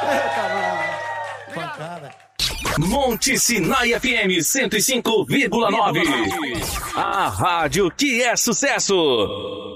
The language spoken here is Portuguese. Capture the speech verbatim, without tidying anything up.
Pancada. Monte Sinai F M cento e cinco vírgula nove. A rádio que é sucesso.